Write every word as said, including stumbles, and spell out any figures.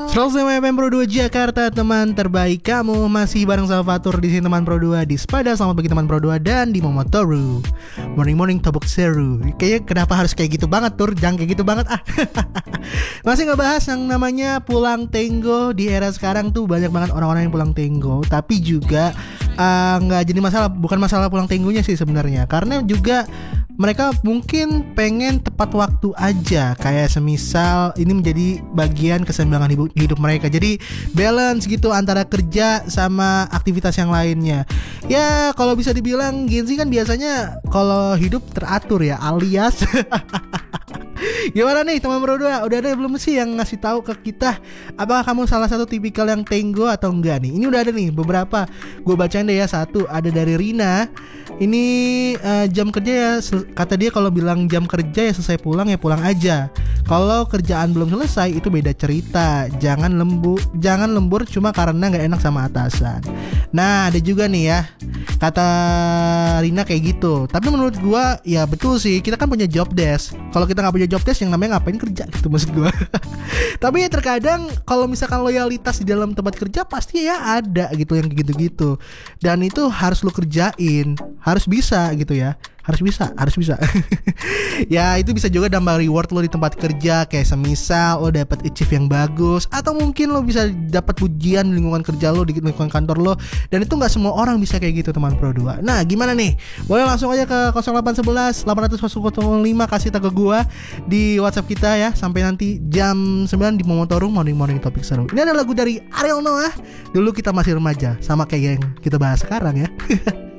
seratus lima F M Pro dua Jakarta, teman terbaik kamu. Masih bareng sama Fatur di sini, teman Pro dua di Spada. Selamat pagi teman Pro dua dan di Momotoru. Morning morning tobok seru. Kayaknya kenapa harus kayak gitu banget, Tur? Jangan kayak gitu banget ah. Masih ngebahas yang namanya pulang tenggo. Di era sekarang tuh banyak banget orang-orang yang pulang tenggo. Tapi juga nggak uh, jadi masalah. Bukan masalah pulang tenggonya sih sebenarnya, karena juga mereka mungkin pengen tepat waktu aja. Kayak semisal ini menjadi bagian keseimbangan hidup, hidup mereka. Jadi balance gitu antara kerja sama aktivitas yang lainnya. Ya kalau bisa dibilang Gen Z kan biasanya kalau hidup teratur ya, alias gimana nih teman Pro dua? Udah ada belum sih yang ngasih tahu ke kita apakah kamu salah satu tipikal yang tenggo atau enggak nih? Ini udah ada nih beberapa. Gue bacain deh ya. Satu ada dari Rina. Ini uh, jam kerja ya, kata dia kalau bilang jam kerja ya selesai pulang ya pulang aja. Kalau kerjaan belum selesai itu beda cerita. Jangan lembu, jangan lembur cuma karena nggak enak sama atasan. Nah ada juga nih ya, kata Rina kayak gitu. Tapi menurut gue ya betul sih, kita kan punya job desk. Kalau kita nggak punya job desk yang namanya ngapain kerja gitu maksud gue. Tapi ya terkadang kalau misalkan loyalitas di dalam tempat kerja pasti ya ada gitu yang gitu-gitu. Dan itu harus lo kerjain, harus bisa gitu ya. Harus bisa, harus bisa. Ya itu bisa juga nambah reward lo di tempat kerja. Kayak semisal lo dapat achieve yang bagus, atau mungkin lo bisa dapat pujian di lingkungan kerja lo, di lingkungan kantor lo. Dan itu gak semua orang bisa kayak gitu teman Pro dua. Nah gimana nih? Boleh langsung aja ke nol delapan satu satu delapan nol nol nol lima. Kasih tag ke gua di WhatsApp kita ya. Sampai nanti jam sembilan di Momotoru Morning Morning Topik Seru. Ini ada lagu dari Ariel Noah. Dulu kita masih remaja, sama kayak yang kita bahas sekarang ya.